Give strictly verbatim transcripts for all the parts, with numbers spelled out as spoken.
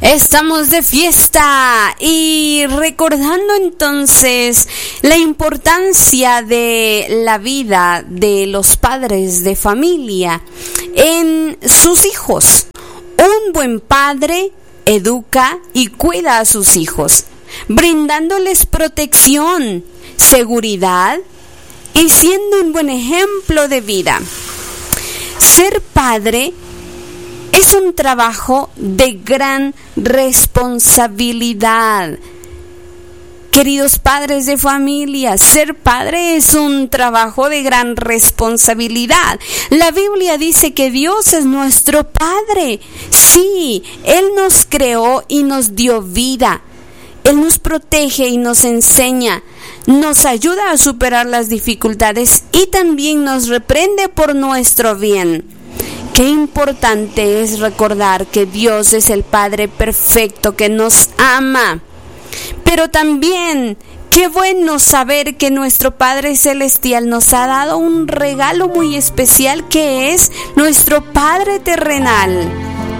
Estamos de fiesta y recordando entonces la importancia de la vida de los padres de familia en sus hijos. Un buen padre educa y cuida a sus hijos, brindándoles protección, seguridad y siendo un buen ejemplo de vida. Ser padre es un trabajo de gran responsabilidad. Queridos padres de familia, ser padre es un trabajo de gran responsabilidad. La Biblia dice que Dios es nuestro Padre. Sí, Él nos creó y nos dio vida. Él nos protege y nos enseña, nos ayuda a superar las dificultades y también nos reprende por nuestro bien. Qué importante es recordar que Dios es el Padre perfecto que nos ama. Pero también, qué bueno saber que nuestro Padre Celestial nos ha dado un regalo muy especial que es nuestro Padre terrenal.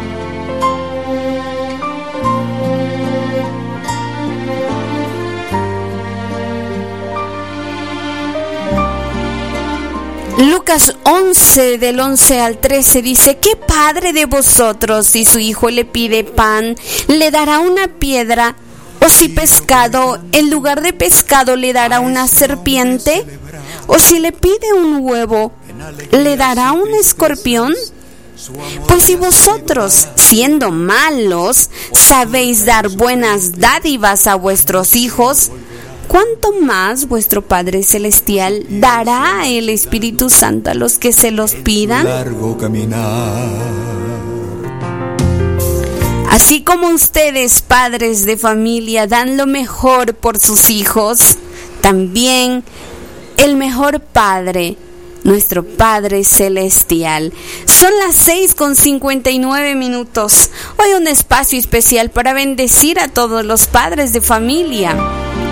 Lucas once, del once al trece dice: ¿qué padre de vosotros, si su hijo le pide pan, le dará una piedra? ¿O si pescado, en lugar de pescado, le dará una serpiente? ¿O si le pide un huevo, le dará un escorpión? Pues si vosotros, siendo malos, sabéis dar buenas dádivas a vuestros hijos, ¿cuánto más vuestro Padre Celestial dará el Espíritu Santo a los que se los pidan? Así como ustedes, padres de familia, dan lo mejor por sus hijos, también el mejor Padre, nuestro Padre Celestial. Son las seis con cincuenta y nueve minutos. Hoy un espacio especial para bendecir a todos los padres de familia.